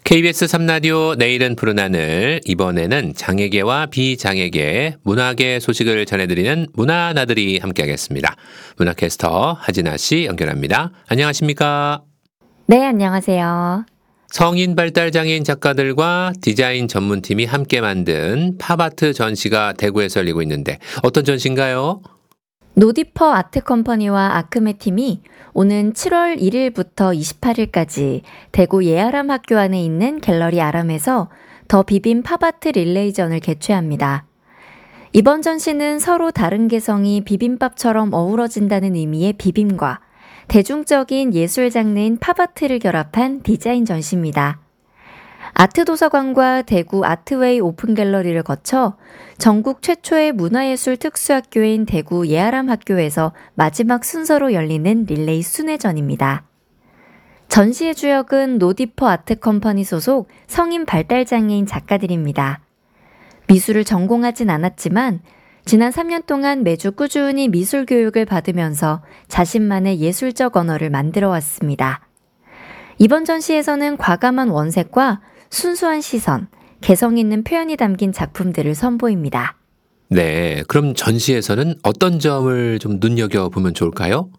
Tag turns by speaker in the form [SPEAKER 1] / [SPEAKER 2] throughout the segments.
[SPEAKER 1] KBS 3라디오 내일은 푸른 하늘, 이번에는 장애계와 비장애계, 문화계 소식을 전해드리는 문화나들이 함께하겠습니다. 문화캐스터 하진아 씨 연결합니다. 안녕하십니까?
[SPEAKER 2] 네, 안녕하세요.
[SPEAKER 1] 성인 발달장애인 작가들과 디자인 전문팀이 함께 만든 팝아트 전시가 대구에서 열리고 있는데 어떤 전시인가요?
[SPEAKER 2] 노디퍼 아트컴퍼니와 아크메 팀이 오는 7월 1일부터 28일까지 대구 예아람 학교 안에 있는 갤러리 아람에서 더 비빔 팝아트 릴레이전을 개최합니다. 이번 전시는 서로 다른 개성이 비빔밥처럼 어우러진다는 의미의 비빔과 대중적인 예술 장르인 팝아트를 결합한 디자인 전시입니다. 아트도서관과 대구 아트웨이 오픈갤러리를 거쳐 전국 최초의 문화예술 특수학교인 대구 예아람 학교에서 마지막 순서로 열리는 릴레이 순회전입니다. 전시의 주역은 노디퍼 아트컴퍼니 소속 성인 발달장애인 작가들입니다. 미술을 전공하진 않았지만 지난 3년 동안 매주 꾸준히 미술 교육을 받으면서 자신만의 예술적 언어를 만들어 왔습니다. 이번 전시에서는 과감한 원색과 순수한 시선, 개성 있는 표현이 담긴 작품들을 선보입니다.
[SPEAKER 1] 네, 그럼 전시에서는 어떤 점을 좀 눈여겨보면 좋을까요?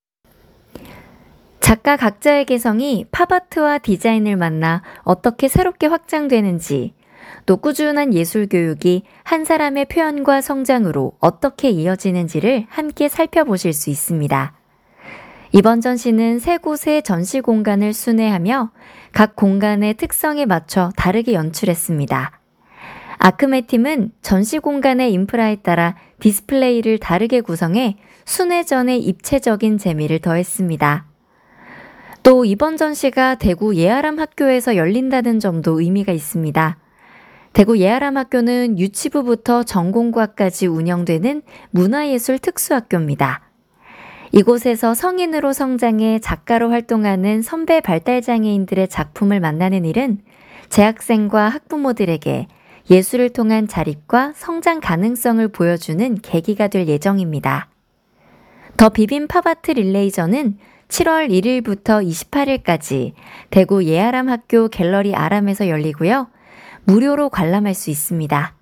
[SPEAKER 2] 작가 각자의 개성이 팝아트와 디자인을 만나 어떻게 새롭게 확장되는지, 또 꾸준한 예술 교육이 한 사람의 표현과 성장으로 어떻게 이어지는지를 함께 살펴보실 수 있습니다. 이번 전시는 세 곳의 전시 공간을 순회하며 각 공간의 특성에 맞춰 다르게 연출했습니다. 아크메 팀은 전시 공간의 인프라에 따라 디스플레이를 다르게 구성해 순회전의 입체적인 재미를 더했습니다. 또 이번 전시가 대구 예아람 학교에서 열린다는 점도 의미가 있습니다. 대구 예아람 학교는 유치부부터 전공과까지 운영되는 문화예술 특수학교입니다. 이곳에서 성인으로 성장해 작가로 활동하는 선배 발달장애인들의 작품을 만나는 일은 재학생과 학부모들에게 예술을 통한 자립과 성장 가능성을 보여주는 계기가 될 예정입니다. 더 비빔 팝아트 릴레이전은 7월 1일부터 28일까지 대구 예아람 학교 갤러리 아람에서 열리고요. 무료로 관람할 수 있습니다.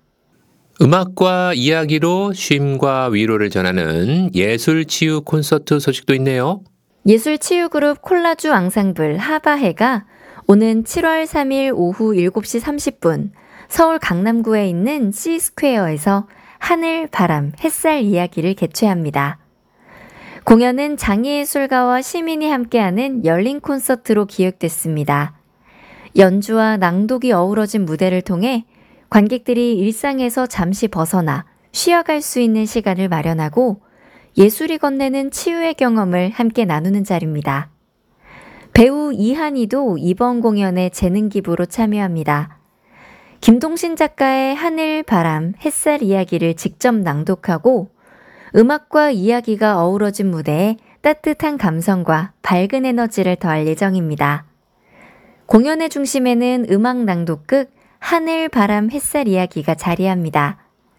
[SPEAKER 1] 음악과 이야기로 쉼과 위로를 전하는 예술 치유 콘서트 소식도 있네요.
[SPEAKER 2] 예술 치유 그룹 콜라주 앙상블 하바해가 오는 7월 3일 오후 7시 30분 서울 강남구에 있는 C스퀘어에서 하늘, 바람, 햇살 이야기를 개최합니다. 공연은 장애예술가와 시민이 함께하는 열린 콘서트로 기획됐습니다. 연주와 낭독이 어우러진 무대를 통해 관객들이 일상에서 잠시 벗어나 쉬어갈 수 있는 시간을 마련하고 예술이 건네는 치유의 경험을 함께 나누는 자리입니다. 배우 이한이도 이번 공연에 재능 기부로 참여합니다. 김동신 작가의 하늘, 바람, 햇살 이야기를 직접 낭독하고 음악과 이야기가 어우러진 무대에 따뜻한 감성과 밝은 에너지를 더할 예정입니다. 공연의 중심에는 음악 낭독극 하늘, 바람, 햇살 이야기가 자리합니다.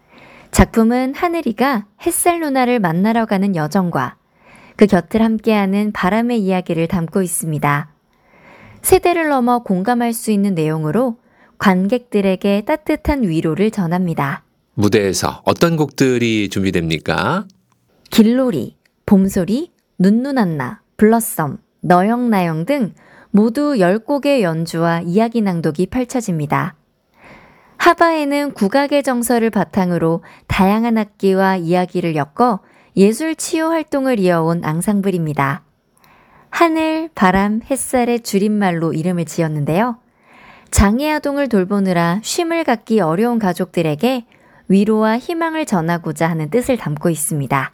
[SPEAKER 2] 작품은 하늘이가 햇살 누나를 만나러 가는 여정과 그 곁을 함께하는 바람의 이야기를 담고 있습니다. 세대를 넘어 공감할 수 있는 내용으로 관객들에게 따뜻한 위로를 전합니다.
[SPEAKER 1] 무대에서 어떤 곡들이 준비됩니까?
[SPEAKER 2] 길놀이, 봄소리, 눈누난나, 블러썸, 너영나영 등 모두 10곡의 연주와 이야기 낭독이 펼쳐집니다. 하바에는 국악의 정서를 바탕으로 다양한 악기와 이야기를 엮어 예술 치유 활동을 이어온 앙상블입니다. 하늘, 바람, 햇살의 줄임말로 이름을 지었는데요. 장애아동을 돌보느라 쉼을 갖기 어려운 가족들에게 위로와 희망을 전하고자 하는 뜻을 담고 있습니다.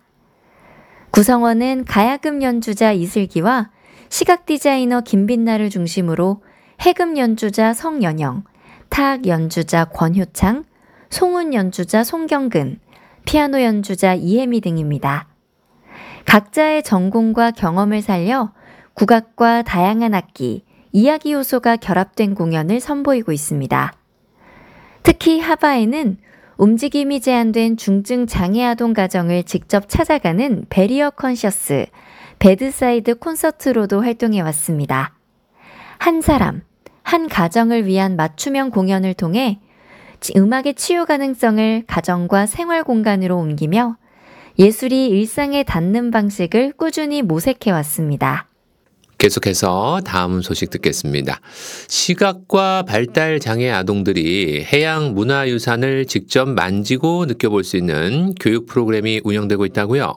[SPEAKER 2] 구성원은 가야금 연주자 이슬기와 시각 디자이너 김빛나를 중심으로 해금 연주자 성연영, 타악 연주자 권효창, 송운 연주자 송경근, 피아노 연주자 이혜미 등입니다. 각자의 전공과 경험을 살려 국악과 다양한 악기, 이야기 요소가 결합된 공연을 선보이고 있습니다. 특히 하바에는 움직임이 제한된 중증 장애 아동 가정을 직접 찾아가는 베리어 컨셔스, 배드사이드 콘서트로도 활동해 왔습니다. 한 사람, 한 가정을 위한 맞춤형 공연을 통해 음악의 치유 가능성을 가정과 생활 공간으로 옮기며 예술이 일상에 닿는 방식을 꾸준히 모색해 왔습니다.
[SPEAKER 1] 계속해서 다음 소식 듣겠습니다. 시각과 발달 장애 아동들이 해양 문화유산을 직접 만지고 느껴볼 수 있는 교육 프로그램이 운영되고 있다고요?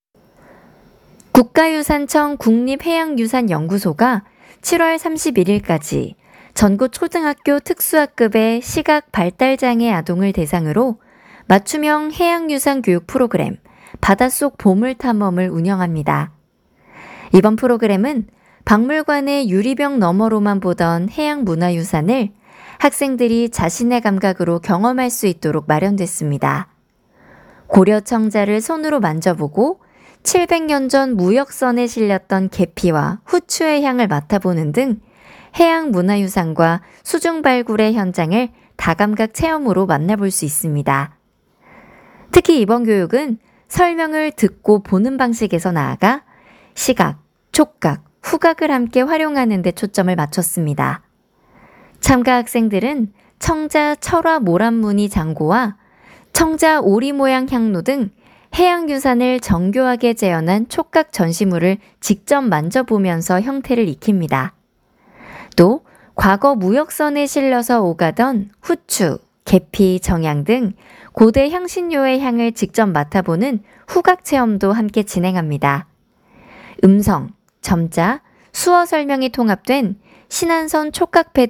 [SPEAKER 2] 국가유산청 국립해양유산연구소가 7월 31일까지 전국 초등학교 특수학급의 시각 발달장애 아동을 대상으로 맞춤형 해양유산 교육 프로그램 바닷속 보물탐험을 운영합니다. 이번 프로그램은 박물관의 유리병 너머로만 보던 해양문화유산을 학생들이 자신의 감각으로 경험할 수 있도록 마련됐습니다. 고려 청자를 손으로 만져보고 700년 전 무역선에 실렸던 계피와 후추의 향을 맡아보는 등 해양문화유산과 수중발굴의 현장을 다감각 체험으로 만나볼 수 있습니다. 특히 이번 교육은 설명을 듣고 보는 방식에서 나아가 시각, 촉각, 후각을 함께 활용하는 데 초점을 맞췄습니다. 참가 학생들은 청자 철화 모란무늬 장고와 청자 오리 모양 향로 등 해양유산을 정교하게 재현한 촉각 전시물을 직접 만져보면서 형태를 익힙니다. 또 과거 무역선에 실려서 오가던 후추, 계피, 정향 등 고대 향신료의 향을 직접 맡아보는 후각 체험도 함께 진행합니다. 음성, 점자, 수어 설명이 통합된 신안선 촉각 패드